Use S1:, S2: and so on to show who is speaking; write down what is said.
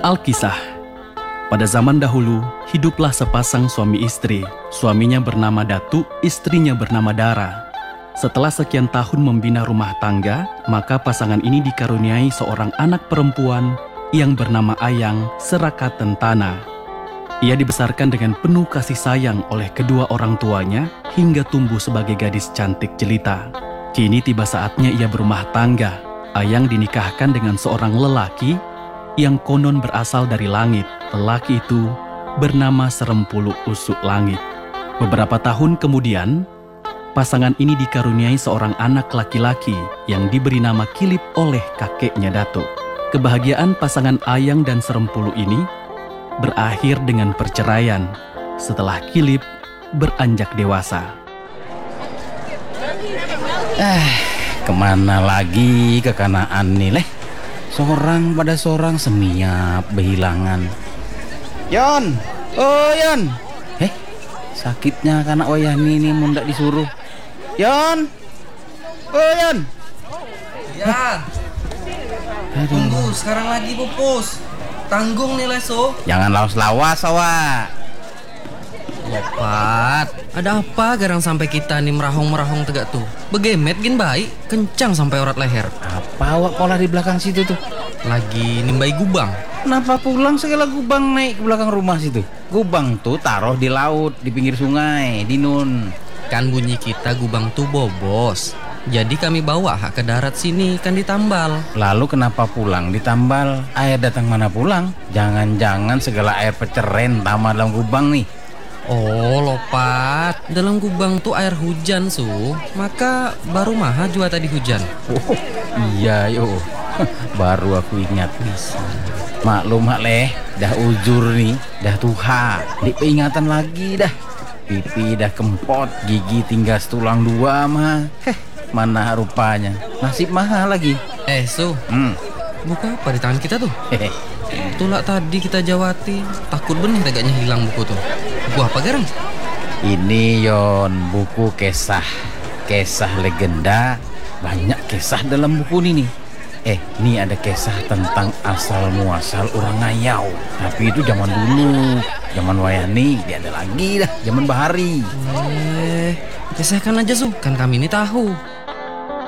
S1: Alkisah. Pada zaman dahulu, hiduplah sepasang suami istri. Suaminya bernama Datu, istrinya bernama Dara. Setelah sekian tahun membina rumah tangga, maka pasangan ini dikaruniai seorang anak perempuan yang bernama Ayang Serakaten Tanah. Ia dibesarkan dengan penuh kasih sayang oleh kedua orang tuanya hingga tumbuh sebagai gadis cantik jelita. Kini tiba saatnya ia berumah tangga. Ayang dinikahkan dengan seorang lelaki yang konon berasal dari langit. Lelaki itu bernama Serempulu Usuk Langit. Beberapa tahun kemudian, pasangan ini dikaruniai seorang anak laki-laki yang diberi nama Kilip oleh kakeknya Datuk. Kebahagiaan pasangan Ayang dan Serempulu ini berakhir dengan perceraian setelah Kilip beranjak dewasa.
S2: Kemana lagi kekanaan nih leh? Seorang pada seorang semiap berhilangan. Yon, oh Yon. Sakitnya kanak wayani ini mundak disuruh. Yon, oh Yon.
S3: Ya. Tunggu, sekarang lagi pupus. Tanggung nih leso.
S2: Jangan lawas-lawas awak.
S3: Lopat, ada apa garang sampai kita nih merahong-merahong tegak tuh? Begemet gin baik, kencang sampai urat leher.
S2: Apa awak pola di belakang situ tuh?
S3: Lagi nimbai gubang.
S2: Kenapa pulang segala gubang naik ke belakang rumah situ? Gubang tuh taruh di laut, di pinggir sungai, di nun.
S3: Kan bunyi kita gubang tuh bobos. Jadi kami bawa hak ke darat sini kan ditambal.
S2: Lalu kenapa pulang ditambal? Air datang mana pulang? Jangan-jangan segala air peceren tambah dalam gubang nih.
S3: Oh lopat, dalam gubang tuh air hujan maka baru maha jua tadi hujan.
S2: Oh, iya yo. Baru aku ingat. Maklum hak leh, dah ujur nih, dah tuha. Di peringatan lagi dah. Pipi dah kempot, gigi tinggal setulang dua mah. Mana rupanya. Nasib mahal lagi.
S3: Buku apa di tangan kita tuh? Itulah tadi kita jawati. Takut benih agaknya hilang buku tuh. Buku apa garang?
S2: Ini Yon, buku kisah. Kisah legenda. Banyak kisah dalam buku ini nih. Ini ada kisah tentang asal muasal orang Ngayau. Tapi itu zaman dulu. Zaman wayani, dia ada lagi dah. Zaman bahari.
S3: Kisahkan aja kan kami ini tahu.